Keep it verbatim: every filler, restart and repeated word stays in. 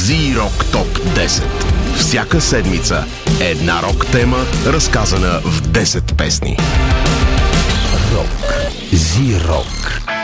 Зирок Топ десет. Всяка седмица една рок тема, разказана в десет песни. Рок. Зирок.